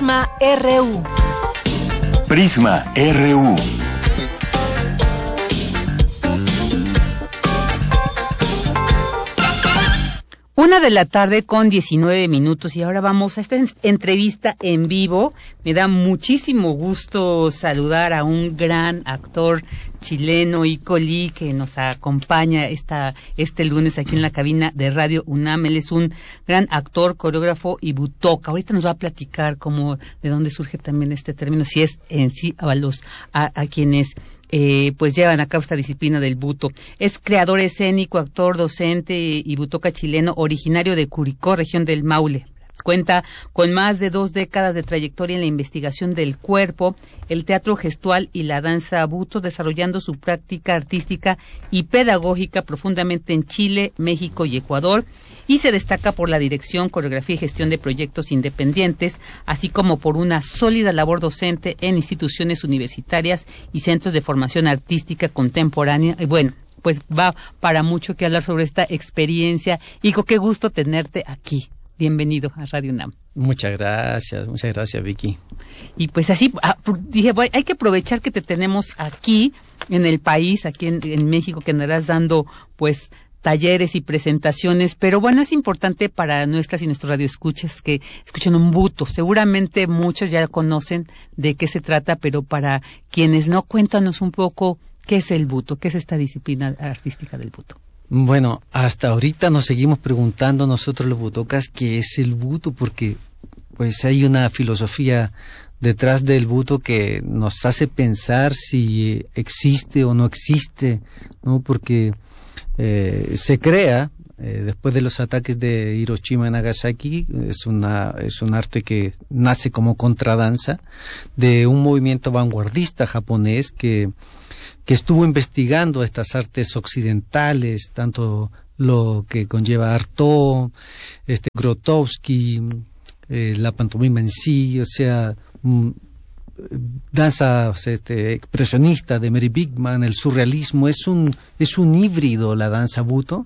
Prisma RU. Prisma RU. Una de la tarde con 19 minutos y ahora vamos a esta entrevista en vivo. Me da muchísimo gusto saludar a un gran actor chileno, Ico Lee, que nos acompaña este lunes aquí en la cabina de Radio UNAM. Él es un gran actor, coreógrafo y butoca. Ahorita nos va a platicar de dónde surge también este término, si es en sí a quienes pues llevan a cabo esta disciplina del buto. Es creador escénico, actor, docente y butoca chileno, originario de Curicó, región del Maule. Cuenta con más de 2 décadas de trayectoria en la investigación del cuerpo, el teatro gestual y la danza buto, desarrollando su práctica artística y pedagógica profundamente en Chile, México y Ecuador, y se destaca por la dirección, coreografía y gestión de proyectos independientes, así como por una sólida labor docente en instituciones universitarias y centros de formación artística contemporánea. Y bueno, pues va para mucho que hablar sobre esta experiencia. Ico, qué gusto tenerte aquí. Bienvenido a Radio UNAM. Muchas gracias, Vicky. Y pues así, dije, bueno, hay que aprovechar que te tenemos aquí en el país, aquí en México, que andarás dando pues talleres y presentaciones, pero bueno, es importante para nuestras y nuestros radioescuchas que escuchen un buto. Seguramente muchos ya conocen de qué se trata, pero para quienes no, cuéntanos un poco qué es el buto, qué es esta disciplina artística del buto. Bueno, hasta ahorita nos seguimos preguntando nosotros los butocas qué es el buto, porque pues hay una filosofía detrás del buto que nos hace pensar si existe o no existe, ¿no? Porque se crea después de los ataques de Hiroshima y Nagasaki. Es un arte que nace como contradanza de un movimiento vanguardista japonés que estuvo investigando estas artes occidentales, tanto lo que conlleva Artaud, Grotowski, la pantomima en sí, o sea, danza expresionista de Mary Bigman, el surrealismo. Es un híbrido la danza buto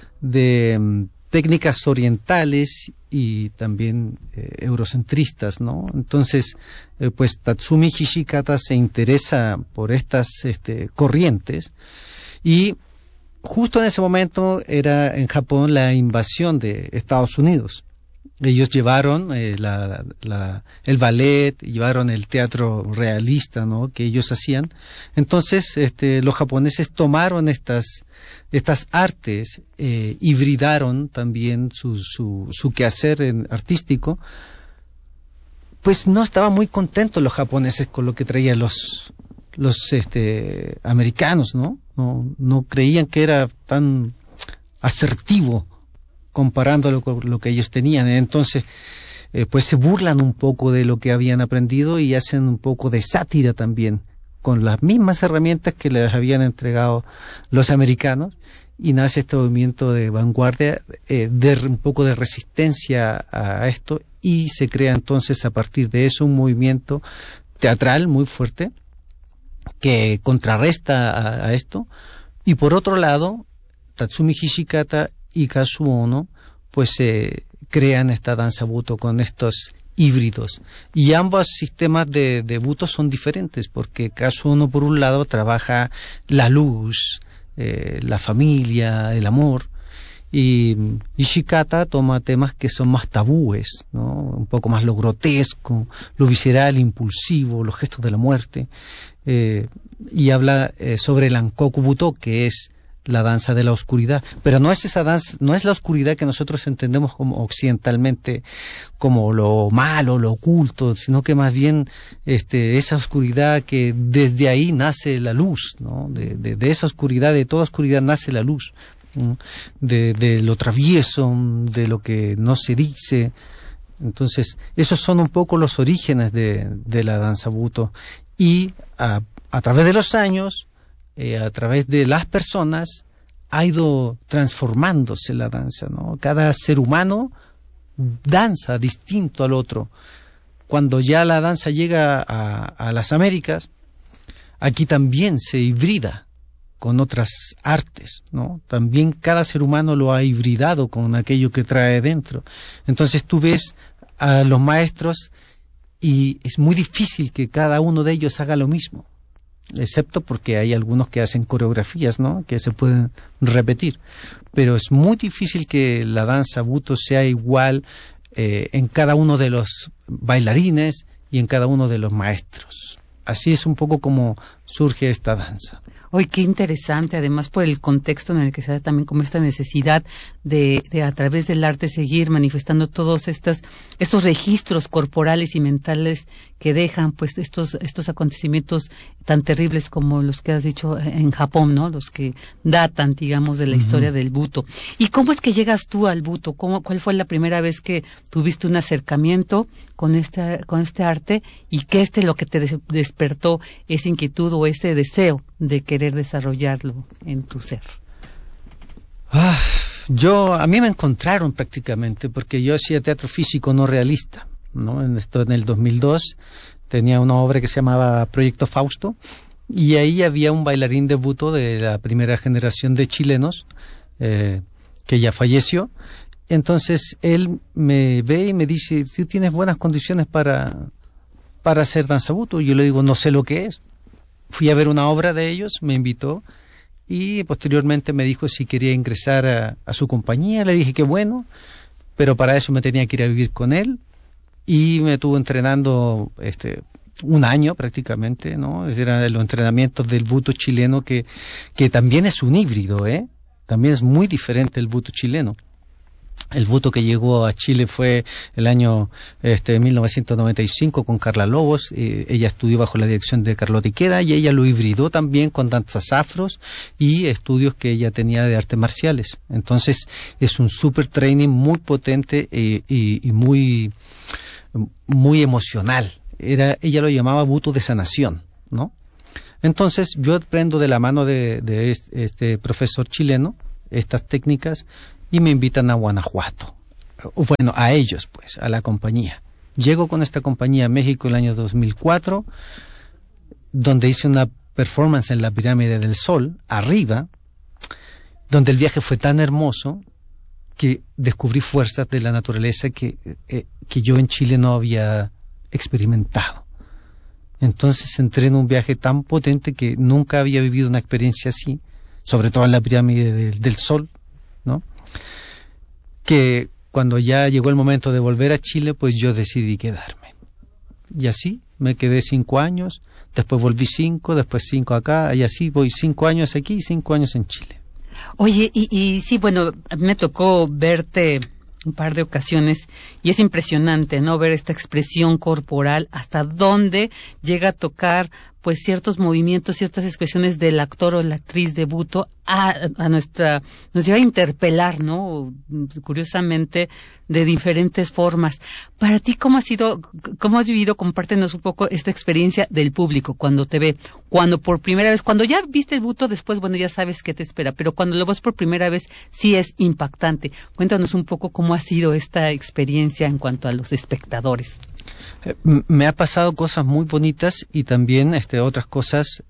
de técnicas orientales y también eurocentristas, ¿no? Entonces, pues Tatsumi Hishikata se interesa por estas corrientes, y justo en ese momento era en Japón la invasión de Estados Unidos. Ellos llevaron el ballet, llevaron el teatro realista, ¿no?, que ellos hacían. Entonces, los japoneses tomaron estas artes, hibridaron también su quehacer artístico. Pues no estaban muy contentos los japoneses con lo que traían los americanos, ¿no? No creían que era tan asertivo comparándolo con lo que ellos tenían. Entonces, pues se burlan un poco de lo que habían aprendido y hacen un poco de sátira también, con las mismas herramientas que les habían entregado los americanos, y nace este movimiento de vanguardia, un poco de resistencia a esto, y se crea entonces a partir de eso un movimiento teatral muy fuerte que contrarresta a esto. Y por otro lado, Tatsumi Hishikata y Kazuo Ono pues crean esta danza buto con estos híbridos, y ambos sistemas de buto son diferentes, porque Kazuo Ono por un lado trabaja la luz, la familia, el amor, y Hishikata toma temas que son más tabúes, ¿no? Un poco más lo grotesco, lo visceral, impulsivo, los gestos de la muerte, y habla sobre el Ankoku buto, que es la danza de la oscuridad, pero no es esa danza, no es la oscuridad que nosotros entendemos como occidentalmente como lo malo, lo oculto, sino que más bien esa oscuridad que desde ahí nace la luz, ¿no? De esa oscuridad, de toda oscuridad nace la luz, de lo travieso, de lo que no se dice. Entonces, esos son un poco los orígenes de la danza buto, y a través de los años, a través de las personas, ha ido transformándose la danza, ¿no? Cada ser humano danza distinto al otro. Cuando ya la danza llega a las Américas, aquí también se hibrida con otras artes, ¿no? También cada ser humano lo ha hibridado con aquello que trae dentro. Entonces tú ves a los maestros y es muy difícil que cada uno de ellos haga lo mismo, excepto porque hay algunos que hacen coreografías, ¿no?, que se pueden repetir, pero es muy difícil que la danza Buto sea igual en cada uno de los bailarines y en cada uno de los maestros. Así es un poco como surge esta danza. Hoy qué interesante, además por el contexto en el que se da también como esta necesidad de a través del arte seguir manifestando todos estos registros corporales y mentales que dejan pues estos acontecimientos tan terribles como los que has dicho en Japón, ¿no? Los que datan, digamos, de la historia del Buto. ¿Y cómo es que llegas tú al Buto? ¿Cuál fue la primera vez que tuviste un acercamiento con este arte y qué es lo que te despertó esa inquietud o ese deseo de querer desarrollarlo en tu ser? A mí me encontraron prácticamente porque yo hacía teatro físico no realista, ¿no? En el 2002 tenía una obra que se llamaba Proyecto Fausto y ahí había un bailarín de Buto de la primera generación de chilenos que ya falleció. Entonces él me ve y me dice: ¿tú tienes buenas condiciones para hacer danza Buto? Y yo le digo: no sé lo que es. Fui a ver una obra de ellos, me invitó y posteriormente me dijo si quería ingresar a su compañía. Le dije que bueno, pero para eso me tenía que ir a vivir con él y me estuvo entrenando un año prácticamente, ¿no? Eran los entrenamientos del Buto chileno que también es un híbrido, también es muy diferente el Buto chileno. El Buto que llegó a Chile fue el año 1995 con Carla Lobos. Ella estudió bajo la dirección de Carlota Iqueda y ella lo hibridó también con danzas afros y estudios que ella tenía de artes marciales. Entonces es un super training muy potente y muy, muy emocional. Ella lo llamaba Buto de sanación, ¿no? Entonces yo aprendo de la mano de este profesor chileno estas técnicas y me invitan a Guanajuato. Bueno, a ellos pues, a la compañía. Llego con esta compañía a México el año 2004, donde hice una performance en la Pirámide del Sol, arriba, donde el viaje fue tan hermoso que descubrí fuerzas de la naturaleza que yo en Chile no había experimentado. Entonces entré en un viaje tan potente que nunca había vivido una experiencia así, sobre todo en la Pirámide del Sol, ¿no? Que cuando ya llegó el momento de volver a Chile, pues yo decidí quedarme. Y así me quedé 5 años, después volví 5, después 5 acá, y así voy 5 años aquí y 5 años en Chile. Oye, y sí, bueno, a mí me tocó verte un par de ocasiones y es impresionante, ¿no?, ver esta expresión corporal, hasta dónde llega a tocar pues ciertos movimientos, ciertas expresiones del actor o la actriz de Buto nos lleva a interpelar, ¿no?, curiosamente de diferentes formas. Para ti, ¿cómo has vivido? Compártenos un poco esta experiencia del público cuando te ve, cuando por primera vez, cuando ya viste el Buto, después, bueno, ya sabes qué te espera, pero cuando lo ves por primera vez, sí es impactante. Cuéntanos un poco cómo ha sido esta experiencia en cuanto a los espectadores. Me ha pasado cosas muy bonitas y también otras cosas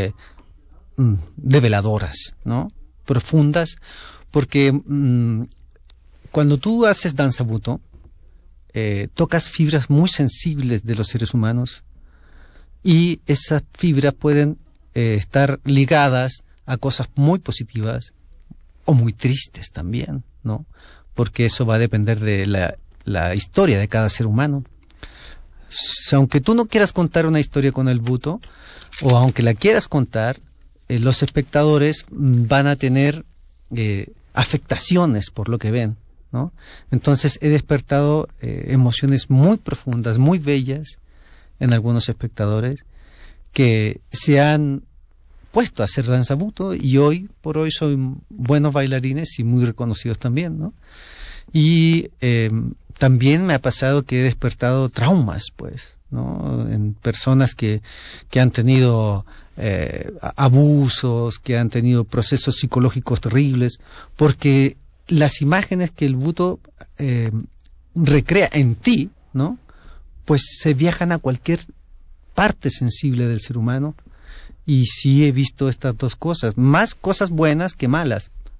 develadoras, ¿no?, profundas, porque cuando tú haces danza Buto, tocas fibras muy sensibles de los seres humanos y esas fibras pueden estar ligadas a cosas muy positivas o muy tristes también, ¿no?, porque eso va a depender de la historia de cada ser humano. Aunque tú no quieras contar una historia con el Buto, o aunque la quieras contar, los espectadores van a tener afectaciones por lo que ven, ¿no? Entonces he despertado emociones muy profundas, muy bellas en algunos espectadores que se han puesto a hacer danza Buto y hoy por hoy son buenos bailarines y muy reconocidos también, ¿no? Y también me ha pasado que he despertado traumas, pues, ¿no?, en personas que han tenido abusos, que han tenido procesos psicológicos terribles, porque las imágenes que el Buto recrea en ti, ¿no?, pues se viajan a cualquier parte sensible del ser humano. Y sí he visto estas dos cosas, más cosas buenas que malas,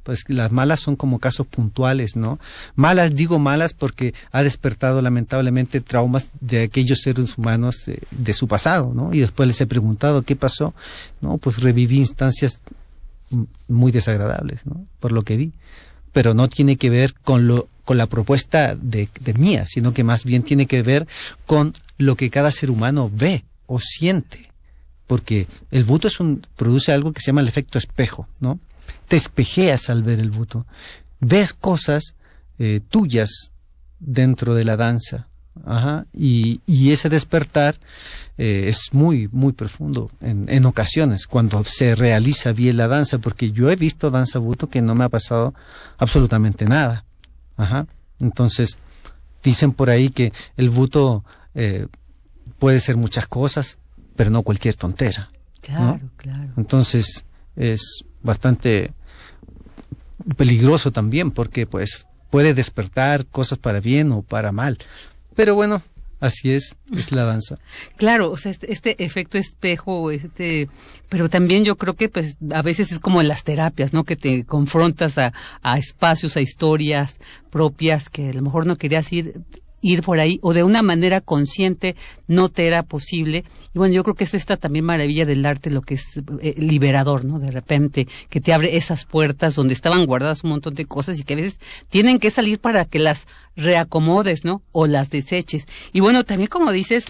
Pues las malas son como casos puntuales, ¿no? Digo malas porque ha despertado lamentablemente traumas de aquellos seres humanos de su pasado, ¿no? Y después les he preguntado qué pasó, ¿no? Pues reviví instancias muy desagradables, ¿no? Por lo que vi. Pero no tiene que ver con la propuesta de mía, sino que más bien tiene que ver con lo que cada ser humano ve o siente. Porque el vuto produce algo que se llama el efecto espejo, ¿no? Te espejeas al ver el vuto. Ves cosas tuyas dentro de la danza. Ajá. Y ese despertar es muy, muy profundo en ocasiones, cuando se realiza bien la danza, porque yo he visto danza vuto que no me ha pasado absolutamente nada. Ajá. Entonces, dicen por ahí que el vuto puede ser muchas cosas, pero no cualquier tontera. Claro, ¿no? claro. Entonces, es bastante peligroso también, porque pues puede despertar cosas para bien o para mal. Pero bueno, así es la danza. Claro, o sea, este efecto espejo, pero también yo creo que pues a veces es como en las terapias, ¿no? Que te confrontas a espacios, a historias propias que a lo mejor no querías ir por ahí, o de una manera consciente no te era posible. Y bueno, yo creo que es esta también maravilla del arte, lo que es liberador, ¿no? De repente, que te abre esas puertas donde estaban guardadas un montón de cosas y que a veces tienen que salir para que las reacomodes, ¿no? O las deseches. Y bueno, también como dices,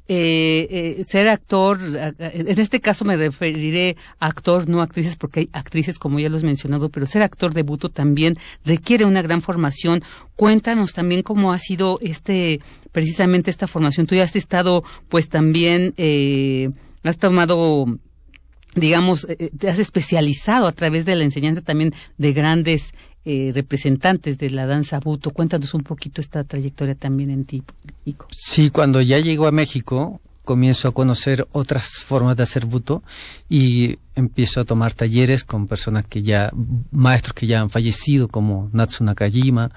ser actor, en este caso me referiré a actor, no actrices, porque hay actrices como ya lo has mencionado, pero ser actor de vuto también requiere una gran formación. Cuéntanos también cómo ha sido precisamente esta formación. Tú ya has estado, pues también, has tomado, digamos, te has especializado a través de la enseñanza también de grandes representantes de la danza vuto. Cuéntanos un poquito esta trayectoria también en ti, Ico. Sí, cuando ya llego a México, comienzo a conocer otras formas de hacer vuto y empiezo a tomar talleres con personas maestros que ya han fallecido, como Natsu Nakajima,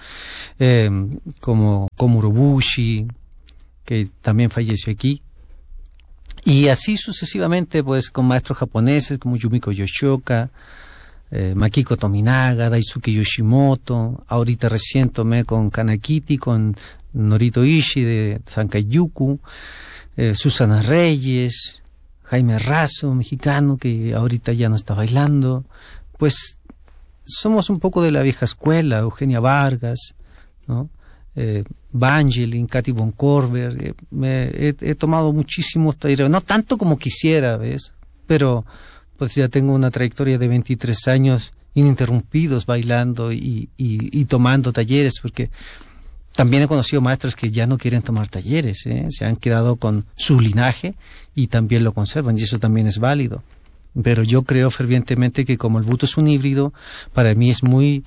como Komuro Bushi, que también falleció aquí. Y así sucesivamente, pues, con maestros japoneses como Yumiko Yoshioka, Makiko Tominaga, Daisuke Yoshimoto. Ahorita recién tomé con Kanakiti, con Norito Ishii de Sankayuku, Susana Reyes, Jaime Razo, mexicano, que ahorita ya no está bailando. Pues somos un poco de la vieja escuela, Eugenia Vargas, ¿no? Vangelis, Katy von Corber. He tomado muchísimos talleres, no tanto como quisiera, ¿ves? Pero pues ya tengo una trayectoria de 23 años ininterrumpidos bailando y tomando talleres, porque también he conocido maestros que ya no quieren tomar talleres, se han quedado con su linaje y también lo conservan, y eso también es válido. Pero yo creo fervientemente que como el vuto es un híbrido, para mí es muy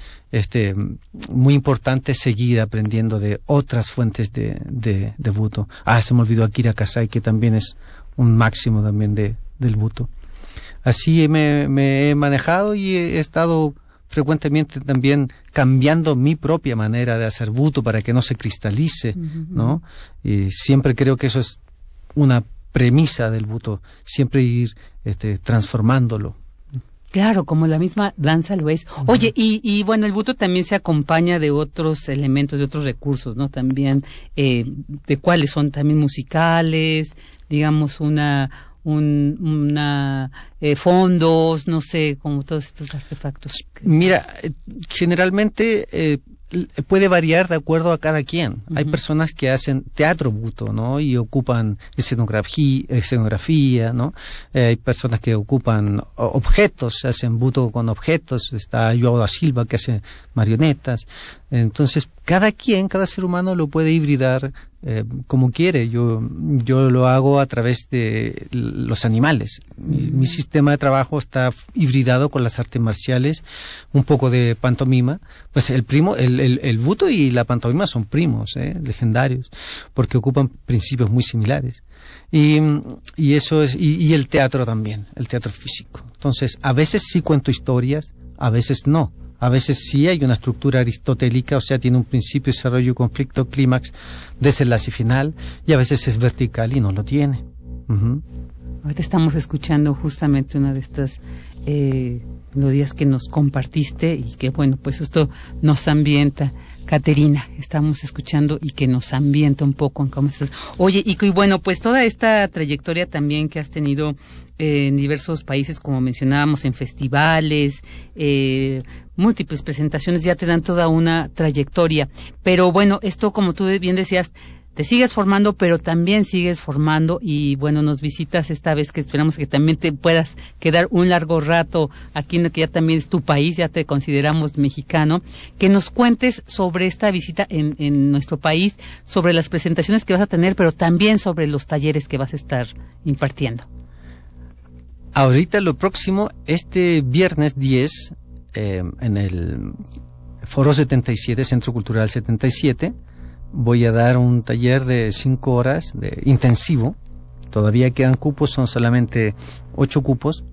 importante seguir aprendiendo de otras fuentes de vuto. Se me olvidó Akira Kasai, que también es un máximo también del vuto. Así me he manejado y he estado frecuentemente también cambiando mi propia manera de hacer vuto para que no se cristalice, ¿no? Y siempre creo que eso es una premisa del vuto, siempre ir transformándolo. Claro, como la misma danza lo es. Oye, y bueno, el vuto también se acompaña de otros elementos, de otros recursos, ¿no? También, de cuáles son también musicales, digamos, fondos, no sé, como todos estos artefactos. Mira, generalmente puede variar de acuerdo a cada quien. Hay personas que hacen teatro vuto, ¿no? Y ocupan escenografía, ¿no? Hay personas que ocupan objetos, hacen vuto con objetos. Está Joao da Silva que hace marionetas. Entonces, cada ser humano lo puede hibridar como quiere. Yo lo hago a través de los animales. Mi sistema de trabajo está hibridado con las artes marciales, un poco de pantomima. Pues el vuto y la pantomima son primos, legendarios, porque ocupan principios muy similares. Y eso es, y el teatro también, el teatro físico. Entonces, a veces sí cuento historias, a veces no. A veces sí hay una estructura aristotélica, o sea, tiene un principio, desarrollo, conflicto, clímax, desenlace final, y a veces es vertical y no lo tiene. Ahorita estamos escuchando justamente una de estas melodías que nos compartiste y que bueno, pues esto nos ambienta. Caterina, estamos escuchando y que nos ambienta un poco en cómo estás. Oye, y bueno, pues toda esta trayectoria también que has tenido en diversos países, como mencionábamos, en festivales, múltiples presentaciones, ya te dan toda una trayectoria. Pero bueno, esto, como tú bien decías, te sigues formando, pero también sigues formando y bueno, nos visitas esta vez, que esperamos que también te puedas quedar un largo rato aquí en lo que ya también es tu país, ya te consideramos mexicano, que nos cuentes sobre esta visita en nuestro país, sobre las presentaciones que vas a tener, pero también sobre los talleres que vas a estar impartiendo. Ahorita lo próximo, este viernes 10, en el Foro 77, Centro Cultural 77, voy a dar un taller de 5 horas de intensivo. Todavía quedan cupos, son solamente 8 cupos.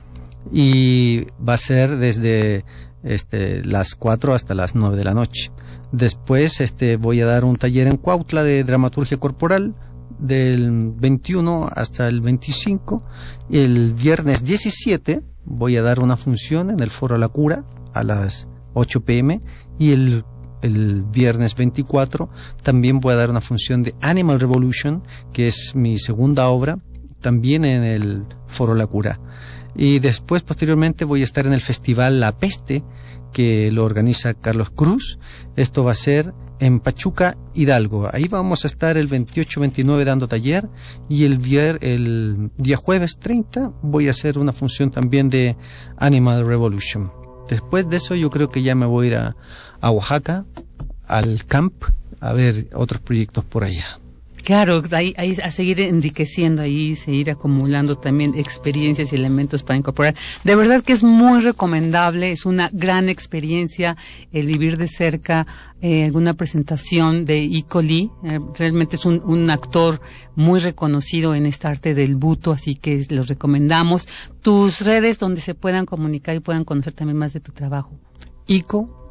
Y va a ser desde las 4 hasta las 9 de la noche. Después voy a dar un taller en Cuautla de dramaturgia corporal del 21 hasta el 25. El viernes 17 voy a dar una función en el Foro La Cura a las 8 p.m. y el viernes 24 también voy a dar una función de Animal Revolution, que es mi segunda obra, también en el Foro La Cura. Y después, posteriormente, voy a estar en el Festival La Peste, que lo organiza Carlos Cruz. Esto va a ser en Pachuca, Hidalgo. Ahí vamos a estar el 28-29 dando taller, y el día jueves 30 voy a hacer una función también de Animal Revolution. Después de eso yo creo que ya me voy a ir a Oaxaca, al camp, a ver otros proyectos por allá. Claro, ahí a seguir enriqueciendo, ahí seguir acumulando también experiencias y elementos para incorporar. De verdad que es muy recomendable, es una gran experiencia el vivir de cerca alguna presentación de Iko Lee. Realmente es un actor muy reconocido en esta arte del buto, así que los recomendamos. Tus redes donde se puedan comunicar y puedan conocer también más de tu trabajo. Iko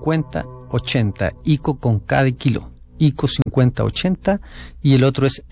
5080, Iko con K de kilo. Iko 5080, y el otro es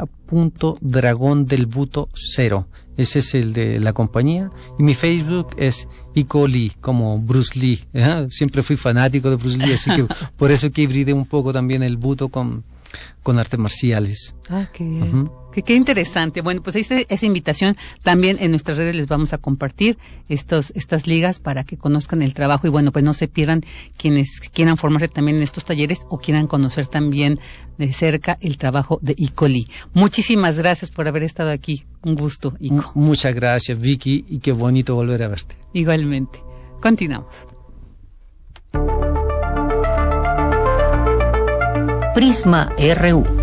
cia.dragondelbuto0. Ese es el de la compañía, y mi Facebook es Iko Lee, como Bruce Lee. Siempre fui fanático de Bruce Lee, así que por eso que hibridé un poco también el buto con artes marciales. Qué bien. Qué interesante. Bueno, pues ahí está esa invitación. También en nuestras redes les vamos a compartir estas ligas para que conozcan el trabajo y bueno, pues no se pierdan quienes quieran formarse también en estos talleres o quieran conocer también de cerca el trabajo de Iko Lee. Muchísimas gracias por haber estado aquí. Un gusto, Iko. Muchas gracias, Vicky, y qué bonito volver a verte. Igualmente. Continuamos. Prisma RU.